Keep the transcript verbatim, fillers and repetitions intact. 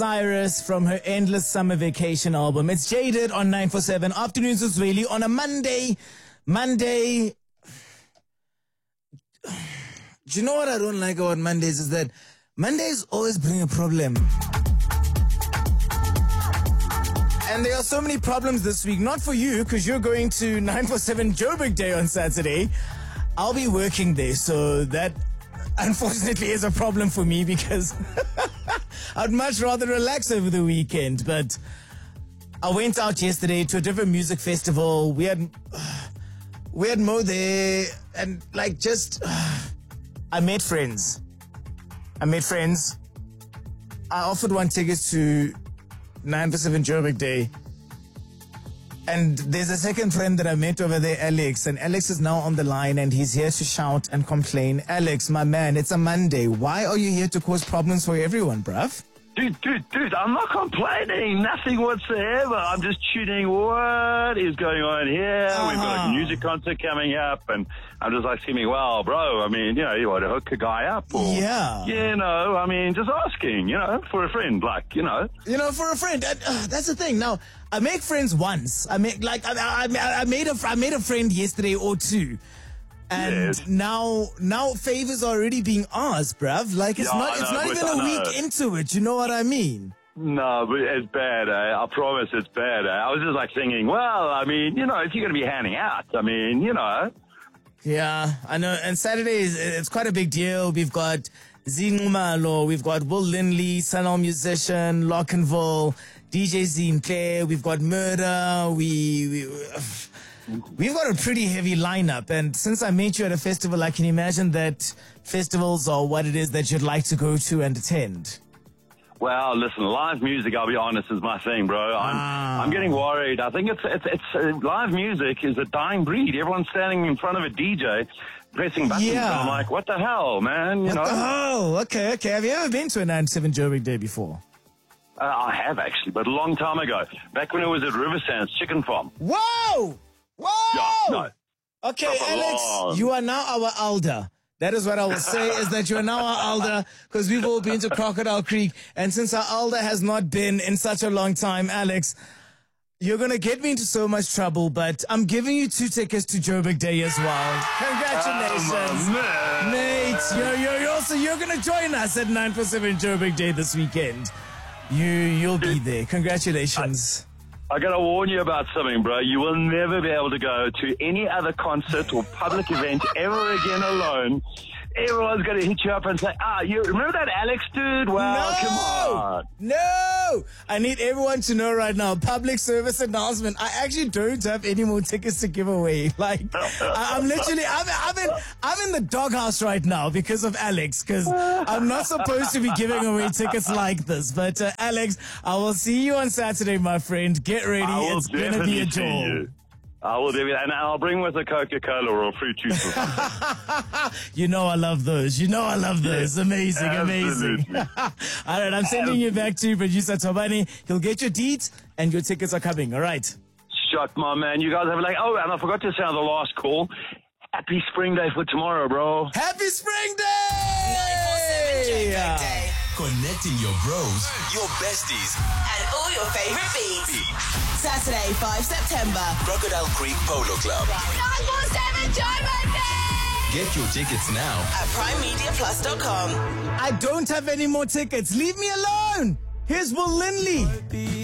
Cyrus from her Endless Summer Vacation album. It's Jaded on nine four seven. Afternoons with Zweli on a Monday. Monday. Do you know what I don't like about Mondays is that Mondays always bring a problem. And there are so many problems this week. Not for you, because you're going to nine four seven Joburg Day on Saturday. I'll be working there, so that unfortunately is a problem for me because I'd much rather relax over the weekend. But I went out yesterday to a different music festival. We had we had Mo there, and like just I met friends. I met friends. I offered one tickets to nine four seven Joburg Day. And there's a second friend that I met over there, Alex. And Alex is now on the line and he's here to shout and complain. Alex, my man, it's a Monday. Why are you here to cause problems for everyone, bruv? Dude, dude, dude, I'm not complaining. Nothing whatsoever. I'm just tuning what is going on here. Uh-huh. We've got a music concert coming up, and I'm just like screaming, well, bro, I mean, you know, you want to hook a guy up? Or, yeah. You know, I mean, just asking, you know, for a friend, like, you know. You know, for a friend. Uh, uh, that's the thing. Now, I make friends once. I make, like, I, I, I, made a, I made a friend yesterday or two. And yes. now, now favors are already being asked, bruv. Like, it's yeah, not, it's know, not even a week into it. You know what I mean? No, but it's bad, eh? I promise it's bad, eh? I was just like thinking, well, I mean, you know, if you're going to be handing out, I mean, you know. Yeah, I know. And Saturday is, it's quite a big deal. We've got Zinumalo, we've got Will Lindley, Sanal musician, Lockenville, D J Zinhle, we've got Murder, we... we We've got a pretty heavy lineup, and since I met you at a festival, I can imagine that festivals are what it is that you'd like to go to and attend. Well, listen, live music, I'll be honest, is my thing, bro. I'm ah. I'm getting worried. I think it's it's it's uh, live music is a dying breed. Everyone's standing in front of a D J, pressing buttons. Yeah. And I'm like, what the hell, man? You what know? Oh, okay, okay. Have you ever been to a nine seven Joburg Day before? Uh, I have actually, but a long time ago, back when it was at Riversands Chicken Farm. Whoa! Whoa! Yeah, no. Okay, Proper Alex, long. you are now our elder. That is what I will say, is that you are now our elder, because we've all been to Crocodile Creek, and since our elder has not been in such a long time, Alex, you're going to get me into so much trouble, but I'm giving you two tickets to Joburg Day as well. Congratulations. Oh, Mate, you're, you're, you're also, you're going to join us at nine four seven Joburg Day this weekend. You, you'll be there. Congratulations. I- I gotta warn you about something, bro. You will never be able to go to any other concert or public event ever again alone. Everyone's gonna hit you up and say, ah, you remember that Alex dude? Well, no! come on. No! I need everyone to know right now, public service announcement. I actually don't have any more tickets to give away. Like, I, I'm literally, I'm, I'm in, I'm in the doghouse right now because of Alex, because I'm not supposed to be giving away tickets like this. But uh, Alex, I will see you on Saturday, my friend. Get ready. It's gonna be a joy. I will do it, and I'll bring with a Coca-Cola or a fruit juice or something. You know I love those. You know I love those. Amazing, amazing. All right, I'm sending you back to producer Tobani. He'll get your deets, and your tickets are coming. All right. Shut, my man. You guys have like, oh, and I forgot to sound the last call. Happy Spring Day for tomorrow, bro. Happy Spring Day! nine four seven Joburg Day. Connecting your bros, your besties, and all your favorite beats. Saturday, the fifth of September. Crocodile Creek Polo Club. nine four seven Joburg Day. Get your tickets now at prime media plus dot com. I don't have any more tickets. Leave me alone. Here's Will Lindley.